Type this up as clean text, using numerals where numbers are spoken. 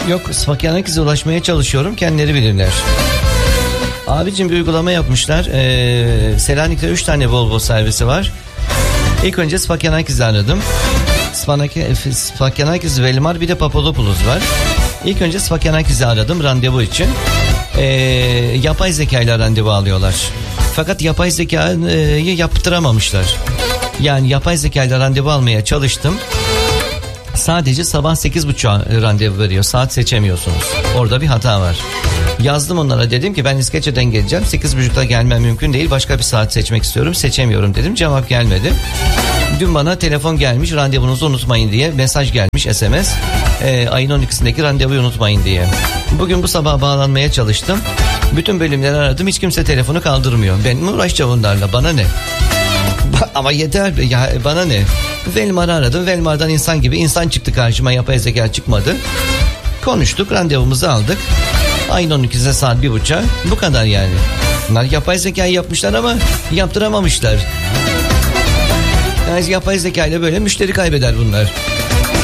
Yok, Sfakyan Akiz'e ulaşmaya çalışıyorum, kendileri bilirler. Abicim bir uygulama yapmışlar. Selanik'te 3 tane Volvo servisi var. İlk önce Sfakyan Akiz'i aradım. Sfakyan Akiz, Velmar, bir de Papadopoulos var. İlk önce Sfakyan Akiz'i aradım randevu için. Yapay zeka ile randevu alıyorlar. Fakat yapay zekayı yaptıramamışlar. Yani yapay zeka ile randevu almaya çalıştım. Sadece sabah 8.30'a randevu veriyor. Saat seçemiyorsunuz. Orada bir hata var. Yazdım onlara, dedim ki ben İskeçe'den geleceğim. 8.30'da gelmem mümkün değil. Başka bir saat seçmek istiyorum. Seçemiyorum dedim. Cevap gelmedi. Dün bana telefon gelmiş, randevunuzu unutmayın diye. Mesaj gelmiş, SMS. Ayın 12'sindeki randevuyu unutmayın diye. Bugün bu sabah bağlanmaya çalıştım. Bütün bölümleri aradım. Hiç kimse telefonu kaldırmıyor. Ben mi uğraşacağım onlarla? Bana ne? Ama yeter ya, bana ne? Velmar'ı aradım. Velmar'dan insan çıktı karşıma. Yapay zeka çıkmadı. Konuştuk, randevumuzu aldık. Ayın 12'sine saat 1.30. Bu kadar yani. Bunlar yapay zekayı yapmışlar ama yaptıramamışlar. Yani yapay zekayla böyle müşteri kaybeder bunlar.